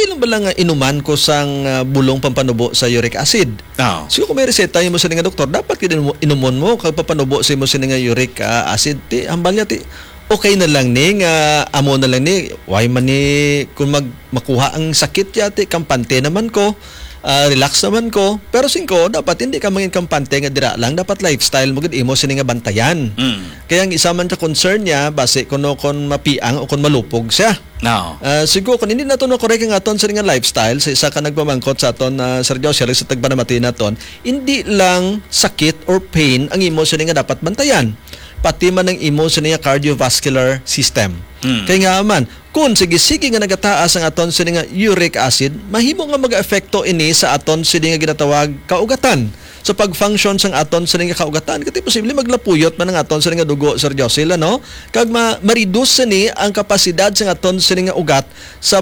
lang ba lang inuman ko sang bulong pampanubo sa uric acid? So kung may reseta mo sa nga doktor, dapat inumon mo kag pampanubo sa mo sa nga uric acid. Ti hambal niya ti okay na lang ni nga amo na lang ni why man ni kung makuha ang sakit yati kampante naman ko. Relax naman ko, pero singko dapat hindi ka mangin kampante nga dira lang, dapat lifestyle mo gid imo sini nga bantayan. Kaya ang isa man sa concern niya base kuno kon mapiang o kon malupog siya. Siguro kung hindi nato na correct ang aton sa nga lifestyle sa isa ka nagpamangkot sa aton Sir Josel sa tagpanamati naton, hindi lang sakit or pain ang imo sini nga dapat bantayan, pati man ang imo sini nga cardiovascular system. Kaya nga man, kung sige nga nagataas ang aton sini nga uric acid, mahimo nga mag-efekto ini sa aton sini nga ginatawag kaugatan. Sa pag-function sang aton sini nga kaugatan, kati posible maglapuyot man ang aton sini nga dugo, Sir Josel, ano? Kag ma-reduce ni ang kapasidad sang aton sini nga ugat sa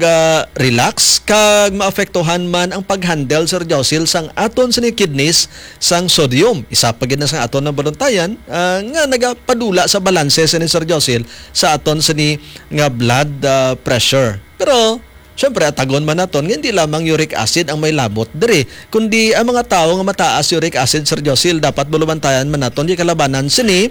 pag-relax kag maapektuhan man ang pag-handle, Sir Josel, sang aton sini kidneys sang sodium. Isa pa gid na sang aton nga balontayan nga nagapadula sa balanse sini, Sir Josel, sa aton sini nga blood pressure. Pero siyempre, atagon man naton, hindi lamang uric acid ang may labot diri, kundi ang mga tao nga mataas uric acid, Sir Josel, dapat bulubantayan man naton di kalabanan sini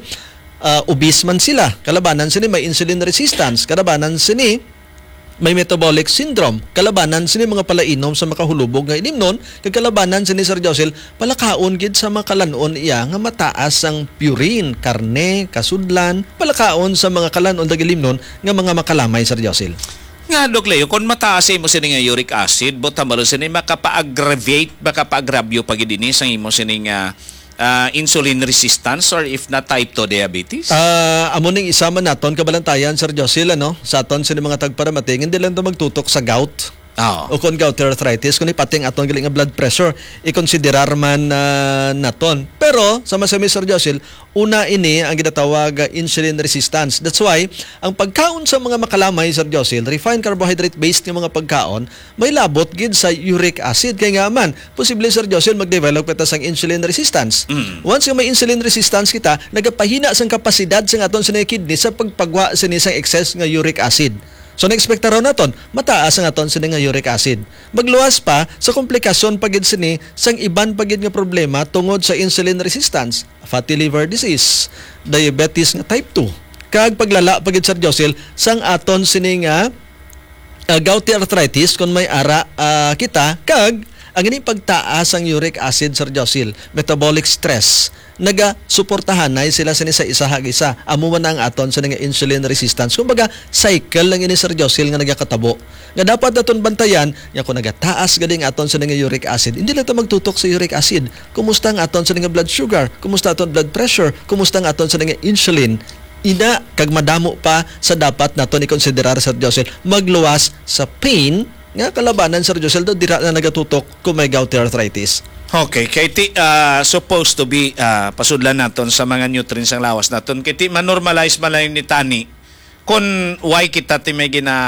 obese man sila, kalabanan sini may insulin resistance, kalabanan sini may metabolic syndrome, kalabanan sini mga palainom sa makahulubog nga inimnon, kag kalabanan sini, Sir Josel, palakaon gid sa makalanon iya nga mataas ang purine, karne, kasudlan, palakaon sa mga kalanon dagilimnon nga mga makalamay, Sir Josel. Nga, Dok Leo, kung mataas mo sini nga uric acid, botambalo sini makapa-aggravate, makapa-agravyo pagidini sa imo sini nga insulin resistance or if not type 2 diabetes? Amo ning isa man naton kabalantayan, Sir Josel, ano? Sa aton sini mga tagparamating, hindi lang to magtutok sa gout. O kung gout arthritis, kung ipating aton galing nga blood pressure, ikonsiderar man naton. Pero sa masami, Sir Josel, una ini ang ginatawag insulin resistance. That's why ang pagkaon sa mga makalamay, Sir Josel, refined carbohydrate based nga mga pagkaon, may labot gid sa uric acid. Kaya nga man, posible, Sir Josel, mag-develop kita sang insulin resistance. Once yung may insulin resistance kita, nagapahina sang kapasidad sang aton sa kidney sa pagpagwa sa nisang excess nga uric acid. So na-expect raw naton mataas ang aton sini nga uric acid. Magluwas pa sa komplikasyon pagid sini sang iban pagid nga problema tungod sa insulin resistance, fatty liver disease, diabetes nga type 2, kag paglala pagid, Sir Josel, sang aton sini nga gouty arthritis kung may ara kita, kag ang ining pagtaas ang uric acid, Sir Josel, metabolic stress, naga-suportahan na sila sa isa hag-isa. Amo man ang aton sa nga insulin resistance. Kumbaga, cycle lang ini, Sir Josel, nga nagakatabo. Nga dapat naton bantayan, nga kung nagataas gading aton sa nga uric acid, hindi lang ito magtutok sa uric acid. Kumusta ang aton sa nga blood sugar? Kumusta aton blood pressure? Kumusta ang aton sa nga insulin? Ina, kag madamo pa sa dapat naton i-considerar, Sir Josel, magluwas sa pain nga kalabanan, Sir Josel, do dira na nagatutok kung may gouty arthritis. Okay, kay ti supposed to be pasudlan naton sa mga nutrients ang lawas naton. Kay ti manormalize man lang ni tani kung why kita ti may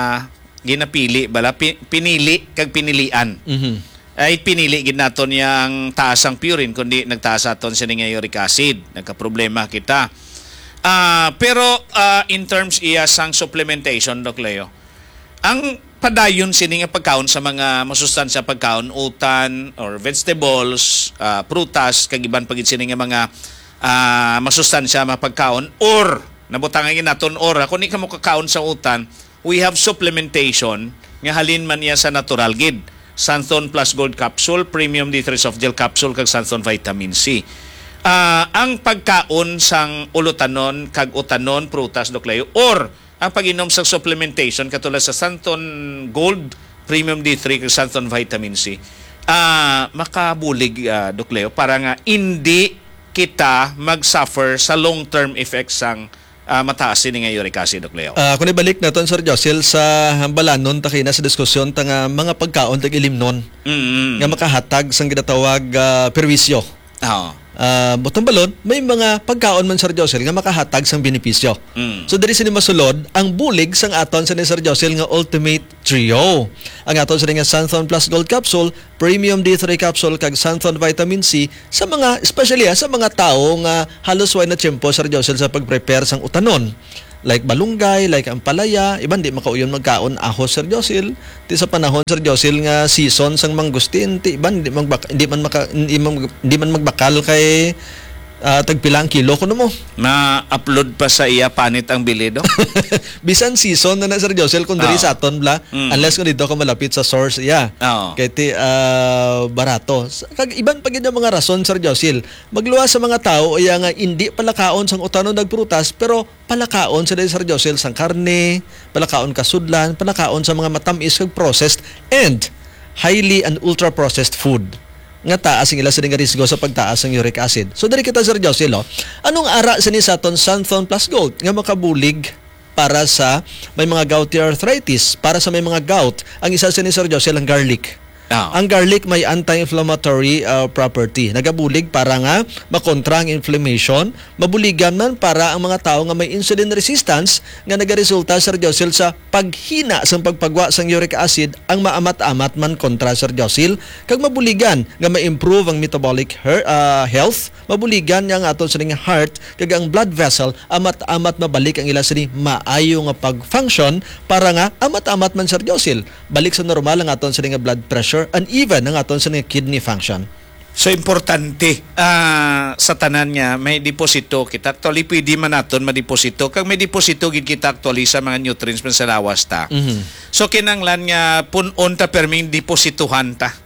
ginapili bala pinili kag pinilian. Ay pinili gid naton yang taas ang purine kundi nagtaas aton sa nga uric acid, nagka-problema kita. Pero in terms iya sang supplementation, Doc Leo, ang padayon sini nga pagkaon sa mga masustansya pagkaon, utan or vegetables, prutas, kag iban pagid sini nga mga masustansya mapagkaon, or nabutangan naton or kung di ka mo kakaon sa utan, we have supplementation nga halin man niya sa natural gid. Xanthan Plus Gold Capsule, Premium D3 Soft Gel Capsule, kag Xanthan Vitamin C. Ang pagkaon sang ulutanon kag utanon, prutas, Doc Leo, or ang pag-inom sa supplementation katulad sa Xanthan Gold, Premium D3, kag Xanthan Vitamin C, makabulig, Doc Leo, para nga hindi kita mag-suffer sa long-term effects sang mataas ni nga uric acid, Doc Leo. Kung ibalik naton, Sir Josel, sa balanon takina sa diskusyon nga mga pagkaon tag ilimnon nga makahatag sang ginatawag perwisyo. Butang balon, may mga pagkaon man, Sir Josel, nga makahatag sang benepisyo. So diri sini masulod ang bulig sang aton sa ni Sir Josel nga Ultimate Trio. Ang aton sa nga Xanthan Plus Gold Capsule, Premium D3 Capsule, kag Xanthan Vitamin C sa mga especially sa mga tao nga halos way na tiyempo, Sir Josel, sa pag-prepare sang utanon. like balunggay, like ang palaya, iban di makauyon magkaon ahos Sir Josil. Ti sa panahon Sir Josil nga season sang mangustin, ti iban hindi man magbakal kay tagpilang kilo kuno mo. Ma-upload pa sa iya panit ang bilido. Bisan season na Sir Josel kung diri sa aton bla, unless kung dito ka malapit sa source iya. Kay ti barato. Kag iban pa gid mga rason Sir Josel. Magluwas sa mga tao iya nga hindi palakaon sang utano nagprutas pero palakaon sa Sir Josel sang karne, palakaon kasudlan, palakaon sa mga matamis kag processed and highly and ultra processed food nga taas ang ila sa nga risgo sa pagtaas ng uric acid. So diri kita Sir Josel, anong ara sa ni saton Santhon Plus Gold nga makabulig para sa may mga gouty arthritis, para sa may mga gout. Ang isa sa ni Sir Josel ang garlic. Ang garlic may anti-inflammatory property. Nagabulig para nga makontra ang inflammation, mabuligan man para ang mga tao nga may insulin resistance nga nagaresulta Sir Josel sa paghina sa pagpagwa sang uric acid ang maamat-amat man kontra Sir Josel, kag mabuligan nga ma-improve ang metabolic health, mabuligan nga aton sa ning heart kag ang blood vessel amat-amat mabalik ang ila sa ni maayo nga pag-function para nga amat-amat man Sir Josel balik sa normal ang aton sa nga blood pressure and even ang aton sa kidney function. So importante sa tanan niya may deposito kita. Actually pwede man naton madeposito kag may deposito gid kita actually sa mga nutrients man sa lawas ta. So kinanglan nga punon ta perming deposituhan ta.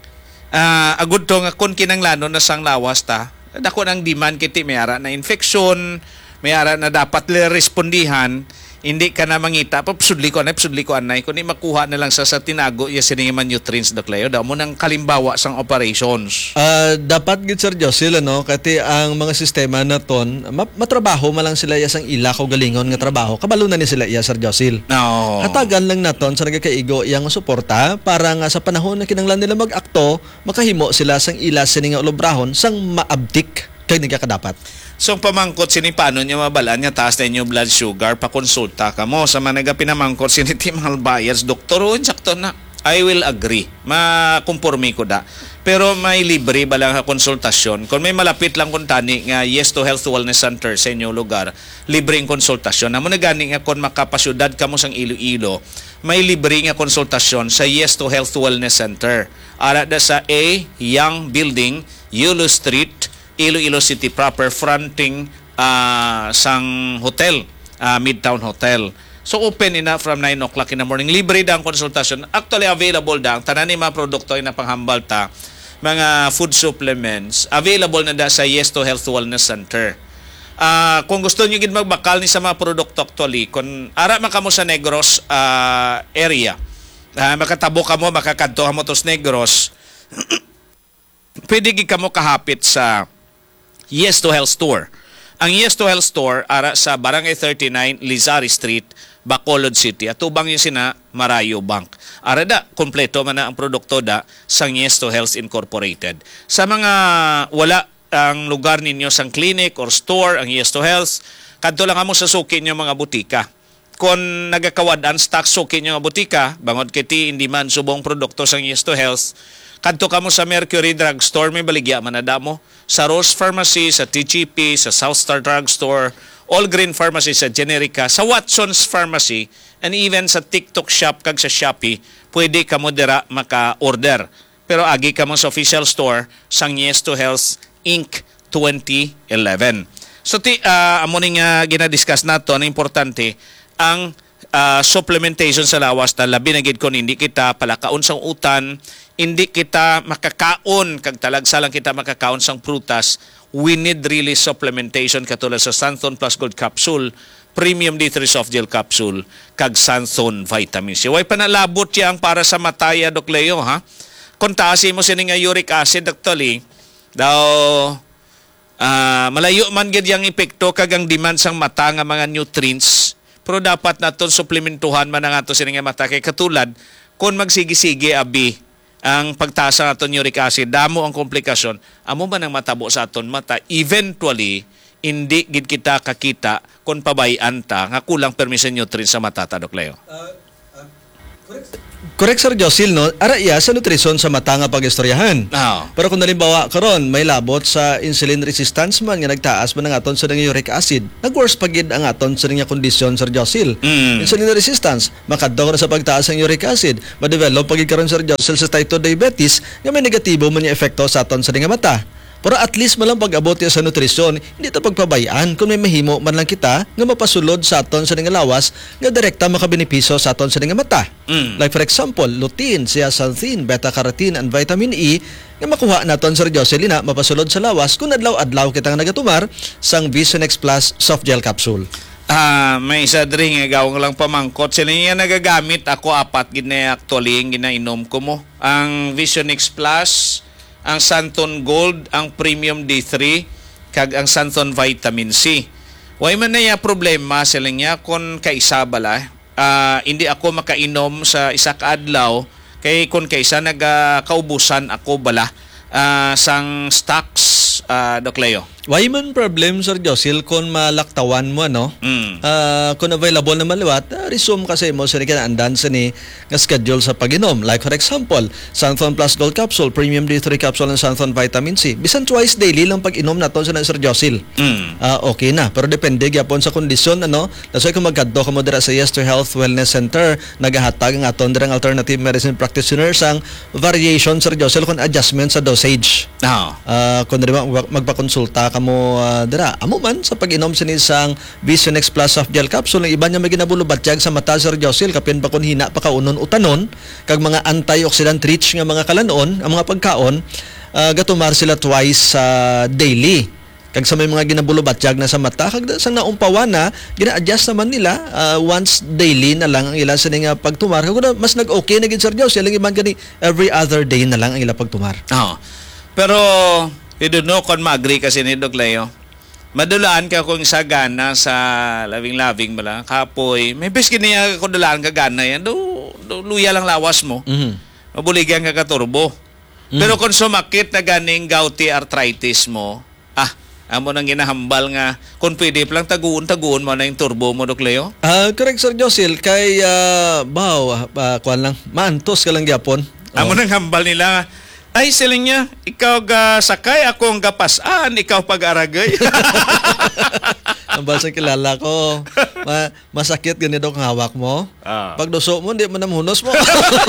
Agud to nga kun kinanglanon na sang lawas ta dako nang demand kiti may ara na infection, may ara na dapat respondihan. Hindi ka na mangita psudli ko anay kundi makuha na lang sa tinago ya sining man nutrients Doc daw mo nang kalimbawa sang operations. Dapat gid Sir Josel kati ang mga sistema naton matrabaho man lang sila ya sang ila ko galingon nga trabaho kabalo na ni sila iya Sir Josel. No. Hatagan lang naton sa nagakaigo iyang suporta para nga sa panahon na kinanglan nila mag-akto makahimo sila sang ila sining nga ulobrahon sang maabtik kay nagakadapat. So pamangkot sini paano niya mabalaan niya taas na inyo blood sugar pakonsulta ka mo sa mga nagapinamangkot sini ti mahal bayas doktor sakto na I will agree makumpormi ko da pero may libre ba lang konsultasyon kung may malapit lang kung tani nga Yes to Health Wellness Center sa inyong lugar libreng konsultasyon namo na gani nga kung makapasyudad ka mo sang Iloilo may libre nga konsultasyon sa Yes to Health Wellness Center ara da sa A Young Building Yulo Street Iloilo City proper fronting sang hotel, Midtown Hotel. So open ina from 9 o'clock in the morning. Libre da ang konsultasyon. Actually available da ang tanan ni mga produkto na panghambal ta, mga food supplements, available na da sa Yes to Health Wellness Center. Kung gusto niyo gid magbakal ni sa mga produkto actually, kung ara man kamo sa Negros area, makatabo kamo, makakadto mo to sa Negros, pwede gid kamo kahapit sa Yes to Health Store. Ang Yes to Health Store ara sa Barangay 39 Lizari Street, Bacolod City. At ubang yung sina Marayo Bank. Ara da, kompleto man na ang produkto da sang Yes to Health Incorporated. Sa mga wala ang lugar ninyo sang clinic or store ang Yes to Health, kadto lang amo sa suki nyo mga butika. Kung nagakawad ang stock suki nyo mga butika, bangod kiti hindi man subong produkto sang Yes to Health, kadto kamo sa Mercury Drug Store, may baligya man na damo. Sa Rose Pharmacy, sa TGP, sa South Star Drug Store, All Green Pharmacy sa Generica, sa Watson's Pharmacy, and even sa TikTok Shop kag sa Shopee, pwede kamo dira maka-order. Pero agi kamo sa official store sang Yes to Health Inc. 2011. So amo ning ginadiscuss nato na importante ang supplementation sa lawas ta labi na gid kon hindi kita palakaon sang utan, hindi kita makakaon kag talagsa lang kita makakaon sang prutas, we need really supplementation katulad sa Santhon Plus Gold Capsule, Premium D3 Soft Gel Capsule, kag Santhon Vitamin C. Way panalabot yang para sa mataya Doc Leo ha. Kung taasin mo sini nga uric acid actually, daw malayo man gid yang epekto kag ang demand sang mata nga mga nutrients. Pero dapat naton suplementuhan man ang ato sini nga mata kay katulad kung magsigi-sige abi ang pagtaas sa aton uric acid, damo ang komplikasyon, amo man ang matabo sa aton mata, eventually hindi gid kita kakita kung pabayan ta nga kulang permission nutrients sa mata ta Doc Leo. Correct, Sir Josil, no? Araya sa nutrisyon sa mata nga pag-istoryahan. Pero kung nalimbawa karon may labot sa insulin resistance man nga nagtaas man ang aton sa uric acid, nag-worse pagid ang aton sa nga kondisyon, Sir Josil. Insulin resistance, makadto na sa pagtaas ng uric acid, ma-develop pagid karon, Sir Josil, sa type 2 diabetes nga may negatibo man nga epekto sa aton sa nga mata. Pero at least malang pag-abot sa nutrisyon, hindi ito pagpabayaan kung may mahimo man lang kita nga mapasulod sa aton sa nga lawas nga direkta makabenepisyo sa aton sa nga mata. Like for example, lutein, zeaxanthin, beta-carotene, and vitamin E nga makuha naton, Sir Jocelyn, mapasulod sa lawas kung adlaw-adlaw kita nga nagatumar sang Vision X Plus soft gel capsule. May isa diri nga gawang lang pamangkot. Sila niya nagagamit ako 4 actually ang ginainom ko mo. Ang Vision X Plus, ang Santon Gold, ang Premium D3, kag ang Santon Vitamin C. Way man na ya problema sila niya kung kaisa bala. Hindi ako makainom sa isa ka adlaw kay kung kaisa nagkaubusan ako bala sang stocks, Doc Leo. Why man problem, Sir Josil, kung malaktawan mo, no? Kung available na maliwat, resume kasi mo sa andan sa ni nga schedule sa pag-inom. Like for example, Santon Plus Gold Capsule, Premium D3 Capsule, and Santon Vitamin C. Bisan twice daily lang pag-inom naton sa Sir Josil. Okay na. Pero depende gyapon sa kondisyon, ano? That's why kung magkadto ka mo dira sa Yes to Health Wellness Center, nagahatag ang aton dirang alternative medicine practitioners ang variation, Sir Josil, kung adjustment sa dosage. Kung dira magpakonsulta ka mo dira amo man sa pag-inom sa isang Vision X Plus soft gel capsule, ng iba niya may ginabulubatyag sa mata, Sir Josil, kapin pa kun hina pa kaunon utanon kag mga antioxidant rich nga mga kalanon, ang mga pagkaon, gatumar sila twice daily. Kag sa may mga ginabulubatyag na sa mata, kag sang naumpawa na gina-adjust naman nila once daily na lang ang ila sa nga pagtumar. Kag mas nag-okay na gid, Sir Josil, lang iban gani every other day na lang ang ila pagtumar. Pero I don't know kung ma-agree kasi ni Doc Leo. Madulaan ka kung sa gana sa labing-labing bala. Kapoy, may bis kiniya kung dulaan ka gana yan. Luya lang lawas mo. Mabuligan ka katurbo. Pero kung sumakit na ganing gouty arthritis mo, amo nang ginahambal nga kung pwede palang taguon mo na yung turbo mo, Doc Leo? Correct, Sir Josil. Kay, kuwan lang, maantos ka lang gyapon. Amo nang hambal nila. Ay, siling niya, ikaw sakay, ako ang gapasan, ikaw pag-aragay. Ang basang kilala ko, masakit ganito ang hawak mo. Pag duso mo, hindi mo namhunos mo.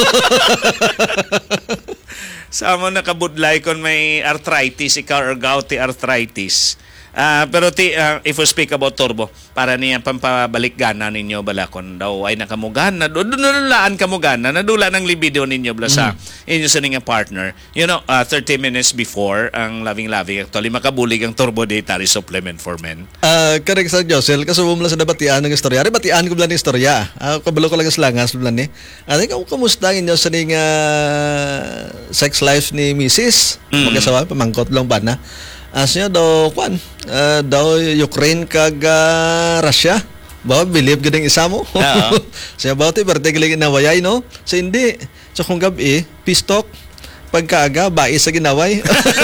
Sa mo nakabudlay kung may arthritis, ikaw or gouty arthritis. Pero if we speak about turbo, para niya pampabalik gana ninyo bala kung daw ay nakamugana, nadulaan kamugana, nadula ng libido ninyo bala sa inyo sa nga partner. 30 minutes before ang loving-loving, actually makabulig ang turbo dietary supplement for men. Correct, Sir Josel, kasubong lang sa nabatian ng istorya. Batian ko lang ng istorya. Kabalo ko lang slangas lang ni. Kamusta inyo sa nga sex life ni Mrs.? Magkasawa, pamangkot lang ba na? Asya daw daw Ukraine kag Russia. Ba believe gid isa mo. Siya ba ti particularly ginaway, no? So hindi. So kung gabi pistok pagkaaga bai sa ginaway.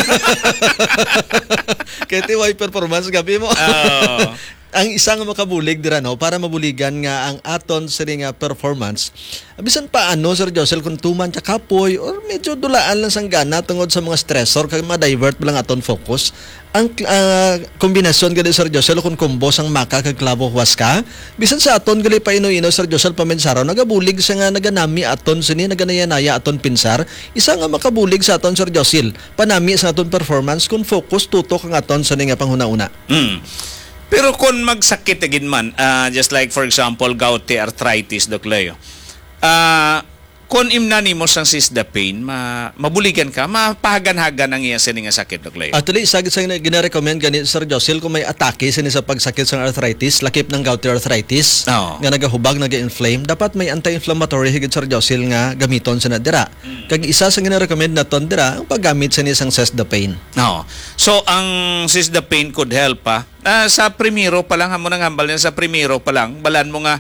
Kaya tiway performance gabi mo. Ang isang makabulig dira, no, para mabuligan nga ang aton sa nga performance. Bisan paano, Sir Josel, kung tuman sa kapoy or medyo dulaan lang sang gana tungod sa mga stressor kag ma-divert lang aton focus. Ang kombinasyon gani, Sir Josel, kung combo sang maka kag klabo huaska, bisan sa aton gali pa ino-ino, Sir Josel, pamensaro nagabulig sa nga naganami aton sini naganayanaya aton pinsar, isa nga makabulig sa aton, Sir Josel, panami sa aton performance kung focus tutok ang aton sa nga panghuna-una. Pero kung magsakit agin man, just like for example, gouty arthritis, Doc Leo, kung imnani mo sang Cisdapine, mabuligan ka, mapahagan-hagan ang iya sining sakit, Doc Leo. Actually, sagit sa gina-recommend ganit, Sir Josil, kung may atake sini sa pagsakit sa arthritis, lakip ng gouty arthritis, nga nagahubag, naga-inflame, dapat may anti-inflammatory higit, Sir Josil, nga gamiton sa nadira. Kag isa sa gina-recommend na ton dira, ang paggamit sa isang Cisdapine. So, ang Cisdapine could help, sa Primero pa lang, hamo nang hambal niya sa Primero pa lang, balan mo nga,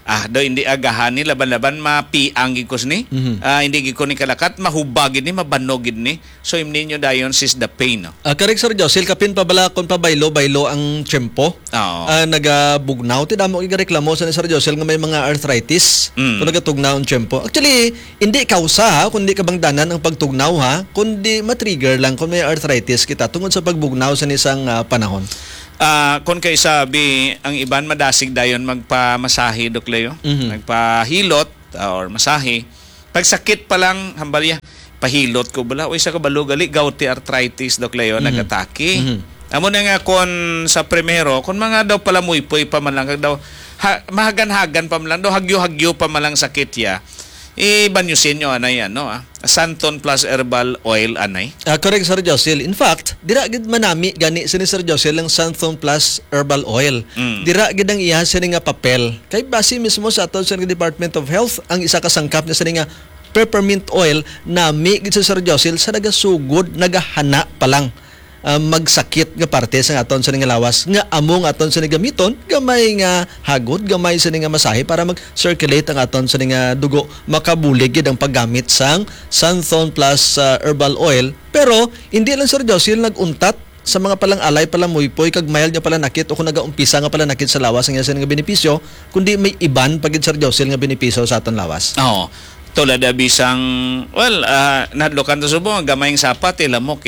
do hindi agahan ni laban-laban mapiang gikos ni. Hindi giko ni kalakat mahubagin ni mabanogin ni. So imni nyo dayon sis the pain. No? Correct Sir Josel, kapin pabala kon pabaylo ang tiyempo. Nagabugnaw ti damo igareklamo sa ni Sir Josel nga may mga arthritis. Kung nagatugnaw ang tiyempo. Actually, hindi kausa kundi kabangdanan ang pagtugnaw kundi matrigger lang kung may arthritis kita tungod sa pagbugnaw sa isang panahon. Kung kayo sabi, ang iban madasig dayon magpamasahe, Dok Leo. Magpahilot or masahe. Pag sakit pa lang, hambalya, pahilot ko bala. Uy, sa kabalo gali, gouty arthritis, Dok Leo, nagatake. Amo na nga kung sa primero, kung mga daw pala muypoy pa man lang, daw, mahagan-hagan pa man lang, daw hagyo-hagyo pa man lang sakit ya. Banyusin nyo, anay, Santon plus herbal oil, anay. Correct, Sir Josel. In fact, dira gid manami gani sa ni Sir Josel ang Santon plus herbal oil. Dira gid ang iya sa nga papel. Kay base mismo sa aton sa Department of Health, ang isa ka sangkap niya sa nga peppermint oil nami gid sa Sir Josel sa nagasugod, nagahana pa lang. Magsakit nga parte sa aton sa nga lawas nga among aton sa gamiton gamay nga hagod gamay sa nga masahe para mag-circulate ang aton sa nga dugo makabulig gid ang paggamit sang Santon plus herbal oil. Pero hindi lang Sir Josel naguntat sa mga palang alay palang muypoy kag mild nga pala nakit o kung nagaumpisa nga pala nakit sa lawas ang nga benepisyo kundi may iban pagid Sir Josel nga benepisyo sa aton lawas. Tulad bisang nadlokan to subo gamayng sapat lamok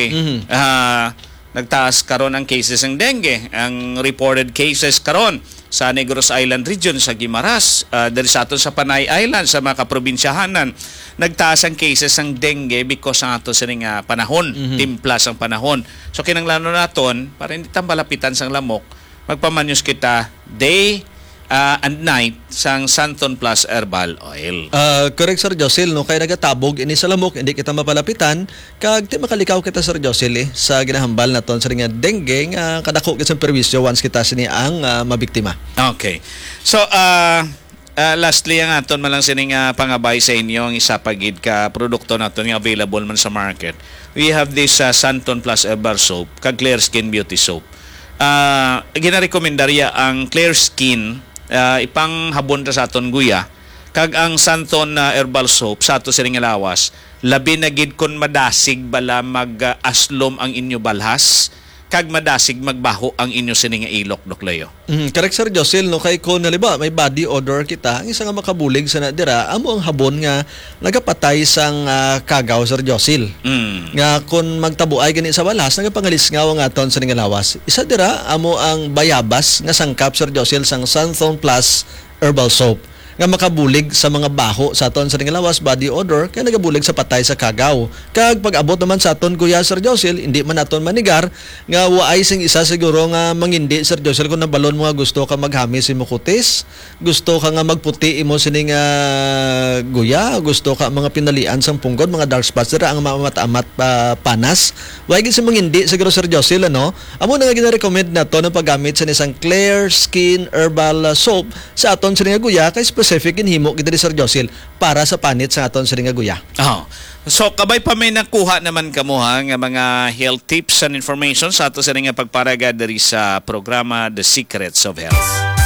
nagtaas karon ang cases ng dengue, ang reported cases karon sa Negros Island region sa Guimaras, diri sa aton sa Panay Island sa mga kaprobinsyahanan, nagtaas ang cases ng dengue because ang ato sa nga panahon, timplas ang panahon. So kinahanglan naton para hindi tambalapitan sang lamok, magpamanyos kita day and night sang Santon plus herbal oil. Correct Sir Josel, no kay nagatabog ini sa lamok hindi kita mapalapitan kag ti makalikaw kita Sir Josel sa ginahambal naton sa nga dengue nga kadako gid sa perwisyo once kita sini ang mabiktima. Okay. So lastly ang aton man lang sining pangabay sa inyo ang isa pagid ka produkto naton nga available man sa market. We have this Santon plus herbal soap kag Clear Skin Beauty soap. Ginarekomendarya ang Clear Skin ipang habon ta sa aton guya kag ang Santon herbal soap sa ato sining lawas labi na gid kon madasig bala mag-aslom ang inyo balhas kag madasig magbaho ang inyo sining ilok, Dok Leo. Correct Sir Josel, no kay kon naliba may body odor kita ang isa nga makabulig sa nadira amo ang habon nga nagapatay sang kagaw Sir Josel. Nga kon magtabuay gani sa balas nagapangalisngaw ang aton sa lawas. Isa dira amo ang bayabas nga sangkap Sir Josel sang Santon plus herbal soap nga makabulig sa mga baho sa aton sa lawas body odor kaya nagabulig sa patay sa kagaw. Kag pag-abot naman sa aton kuya Sir Josel, hindi man aton manigar nga waay sing isa siguro nga mangindi Sir Josel kung nabalon mo nga gusto ka maghamis imo kutis, gusto ka nga magputi imo sining guya, gusto ka mga pinalian sang punggod, mga dark spots dira ang mamatamat panas. Waay gid si mangindi siguro Sir Josel amo na nga gina-recommend nato ng paggamit sa isang Clear Skin Herbal Soap sa aton sa guya kay specific inhimo kita ni Sir Josel para sa panit sa aton sa guya. So kabay pa may nakuha naman kamo nga mga health tips and information sa ato sa nga pagparaga diri sa programa The Secrets of Health.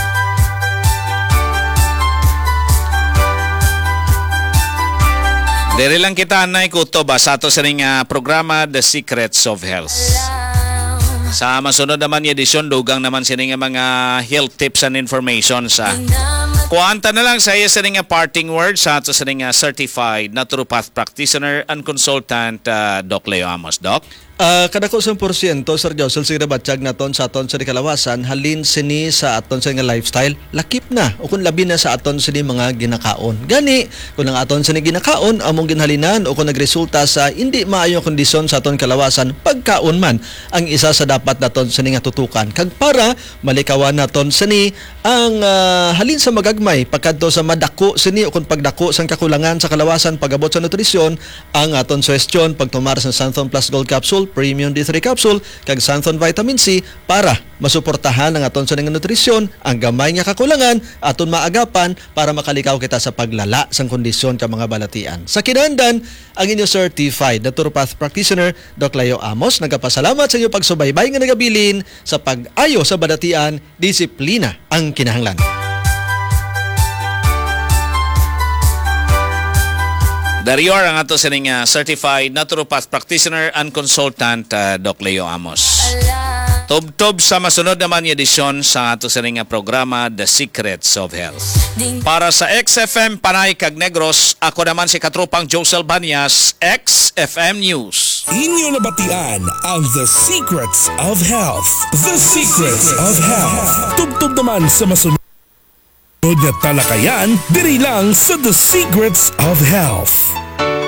Diri lang kita na ikuto ba sa ato sa nga programa The Secrets of Health. Sa masunod naman yung edisyon, dugang naman sila nga mga health tips and information sa kuwanta na lang sa iya sa nga parting words sa ato sa nga certified naturopath practitioner and consultant Doc Leo Amos. Doc? Kadako 100% Sir Josel sige batyag naton sa aton sa kalawasan halin sini sa aton sa nga lifestyle lakip na o kung labi na sa aton sini mga ginakaon. Gani kung ang aton sini ginakaon among ginhalinan o kung nagresulta sa hindi maayong kondisyon sa aton kalawasan pagkaon man ang isa sa dapat naton sini nga tutukan kag para malikawan naton sini ang halin sa magagmay pagkadto sa madako sini o kung pagdako sang kakulangan sa kalawasan pagabot sa nutrisyon ang aton suggestion pagtumar sa Santon Plus Gold Capsule, Premium D3 Capsule kag Santon Vitamin C para masuportahan ang aton sa nga nutrisyon ang gamay nga kakulangan aton maagapan para makalikaw kita sa paglala sang kondisyon ka mga balatian. Sa kinahanglan ang inyo certified naturopath practitioner Doc Leo Amos nagapasalamat sa inyo pagsubaybay nga nagabilin sa pag-ayo sa balatian, disiplina ang kinahanglan. Darior ang ato sining certified naturopath practitioner and consultant Doc Leo Amos. Tob-tob sa masunod naman yung edisyon sa ato sining programa The Secrets of Health. Para sa XFM Panay kag Negros, ako naman si katropang Josel Banyas, XFM News. Inyo nabatian ang The Secrets of Health. The Secrets of Health. Tubtob naman sa masunod na talakayan, diri lang sa The Secrets of Health.